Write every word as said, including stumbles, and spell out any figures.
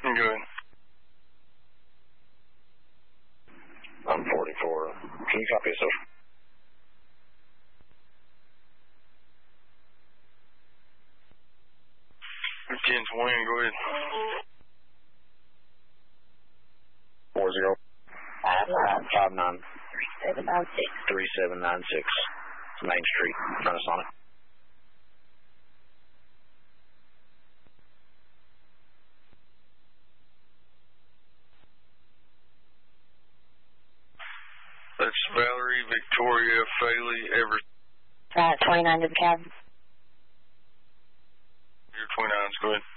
Good. I'm forty-four. Can you copy a social? ten twenty, go ahead. Four zero. Five nine. Five nine. Three seven nine six. Three seven nine six. Main Street, Renaissance. That's Valerie, Victoria, Faley, Everett. Right, twenty-nine to the cab. You're twenty-nines, go ahead.